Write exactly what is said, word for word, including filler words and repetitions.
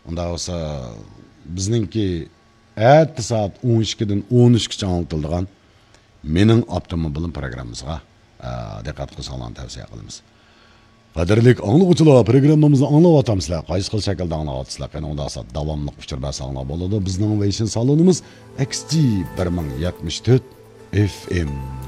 Unda olsa bizningki erta soat o'n ikkidan o'n uchgacha anlatiladigan mening avtomobilim programmamizga diqqat qilsanlarni tavsiya qilamiz. Qadrlik anlıqçılar programmamızı anlavatımızlar. Qaysi xil şəkildə anlavatısızlar. Yəni onda asad davamlıq fikir bəsanlar boladı. Bizning Weixin salonumuz X G bir ming yetmiş to'rt F M.